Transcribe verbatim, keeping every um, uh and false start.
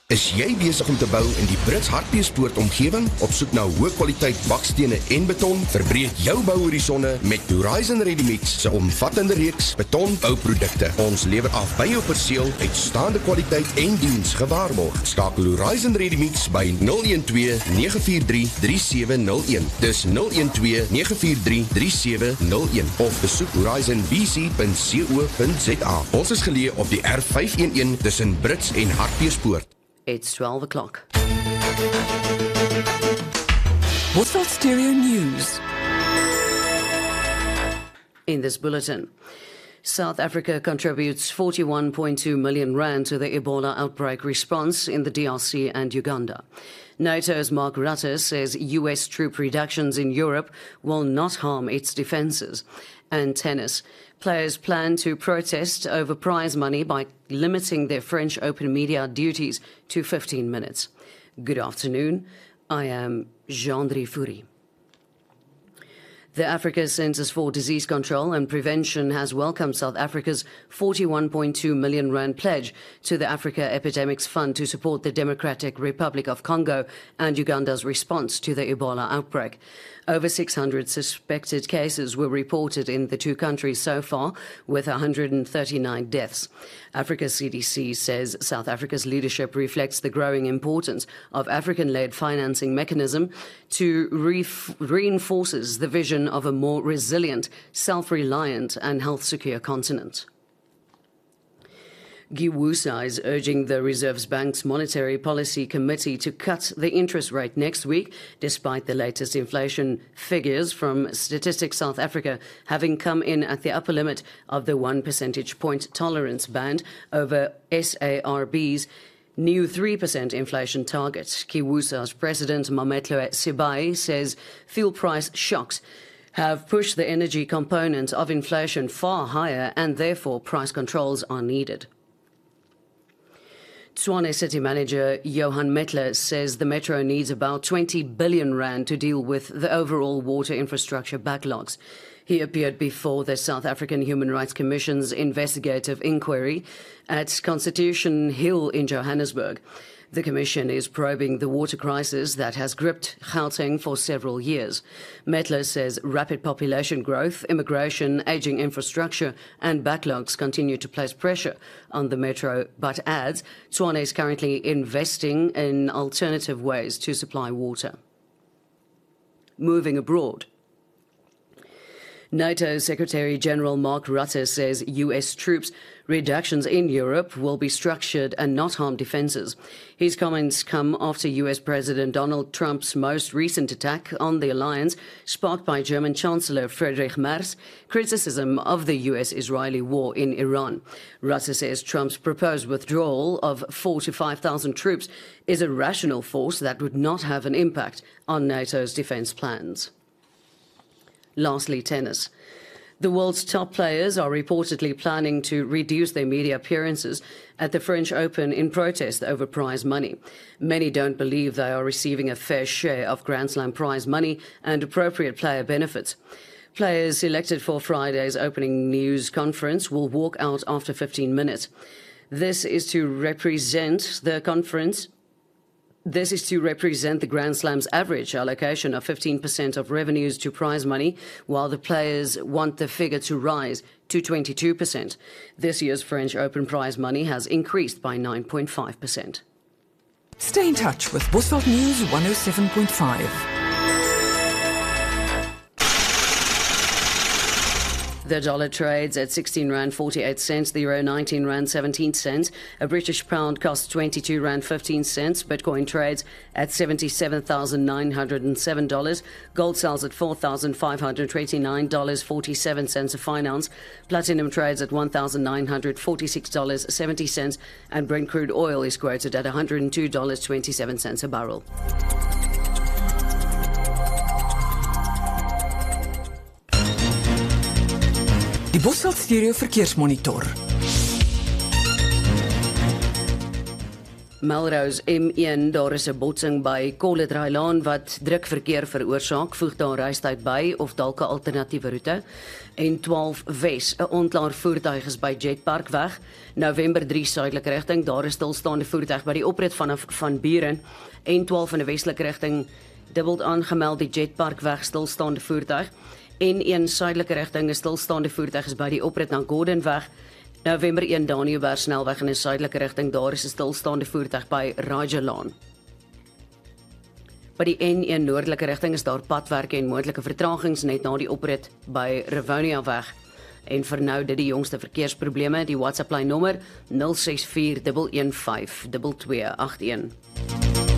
Is jy besig om te bou in die Brits Hartbeespoort omgewing? Op soek na hoë kwaliteit bakstene en beton? Verbreek jou bouhorisonne met Horizon Ready Mix se omvattende reeks beton bouprodukte. Ons lewer af by jou perseel uitstaande kwaliteit en diens gewaarborg. Skakel Horizon Ready Mix by nul een twee nege vier drie drie sewe nul een. Dis nul een twee nege vier drie drie sewe nul een of besoek horizon b c punt co punt z a. Ons is geleë op die R vyf een een tussen Brits en Hartbeespoort. It's twelve o'clock. Bosveld Stereo News. In this bulletin, South Africa contributes forty-one point two million rand to the Ebola outbreak response in the D R C and Uganda. NATO's Mark Rutte says U S troop reductions in Europe will not harm its defences. And tennis. Players plan to protest over prize money by limiting their French Open media duties to fifteen minutes. Good afternoon. I am Jean-Dri Fourie. The Africa Centres for Disease Control and Prevention has welcomed South Africa's forty-one point two million rand pledge to the Africa Epidemics Fund to support the Democratic Republic of Congo and Uganda's response to the Ebola outbreak. Over six hundred suspected cases were reported in the two countries so far, with one hundred thirty-nine deaths. Africa's C D C says South Africa's leadership reflects the growing importance of African-led financing mechanism to re- reinforces the vision of a more resilient, self-reliant and health-secure continent. Giwusa is urging the Reserve Bank's Monetary Policy Committee to cut the interest rate next week, despite the latest inflation figures from Statistics South Africa having come in at the upper limit of the one percentage point tolerance band over S A R B's new three percent inflation target. Giwusa's president, Mametlo Sibai, says fuel price shocks have pushed the energy component of inflation far higher and therefore price controls are needed. Tshwane City Manager Johan Metler says the Metro needs about twenty billion rand to deal with the overall water infrastructure backlogs. He appeared before the South African Human Rights Commission's investigative inquiry at Constitution Hill in Johannesburg. The Commission is probing the water crisis that has gripped Gauteng for several years. Metler says rapid population growth, immigration, ageing infrastructure and backlogs continue to place pressure on the Metro, but adds Tshwane is currently investing in alternative ways to supply water. Moving abroad. NATO Secretary-General Mark Rutte says U S troops reductions in Europe will be structured and not harm defences. His comments come after U S President Donald Trump's most recent attack on the alliance, sparked by German Chancellor Friedrich Merz, criticism of the U S-Israeli war in Iran. Rutte says Trump's proposed withdrawal of four to five thousand troops is a rational force that would not have an impact on NATO's defence plans. Lastly, tennis. The world's top players are reportedly planning to reduce their media appearances at the French Open in protest over prize money. Many don't believe they are receiving a fair share of Grand Slam prize money and appropriate player benefits. Players selected for Friday's opening news conference will walk out after fifteen minutes. This is to represent the conference This is to represent the Grand Slam's average allocation of fifteen percent of revenues to prize money, while the players want the figure to rise to twenty-two percent. This year's French Open prize money has increased by nine point five percent. Stay in touch with Bosveld News one oh seven point five. The dollar trades at sixteen rand forty-eight cents, the euro nineteen rand seventeen cents, a British pound costs twenty-two rand fifteen cents, Bitcoin trades at seventy-seven thousand nine hundred seven dollars, gold sells at four thousand five hundred twenty-nine dollars and forty-seven cents a fine ounce, platinum trades at one thousand nine hundred forty-six dollars and seventy cents, and Brent crude oil is quoted at one hundred two dollars and twenty-seven cents a barrel. Die Bosveld Stereo Verkeersmonitor. Melrose M een, daar is 'n botsing by Colledraailaan wat drukverkeer veroorsaak, voeg daar reistyd by of dalk 'n alternatiewe roete. En twaalf Wes, 'n onklaar voertuig is by Jetpark weg, November drie suidelike rigting, daar is stilstaande voertuig by die oprit vanaf Van Buren. En twaalf in die westelike rigting, dubbeld aangemeld die Jetpark weg stilstaande voertuig. En een suidelike rigting, 'n stilstaande voertuig is by die oprit na Gordonweg. November een Daniëlberg snelweg in 'n suidelike rigting, daar is 'n stilstaande voertuig by Rajalaan. By die N een noordelike rigting is daar padwerke en moontlike vertragings net na die oprit by Rivonia weg. En vir nou dit die jongste verkeersprobleme, die WhatsApp lyn nommer nul ses vier een een vyf twee twee agt een.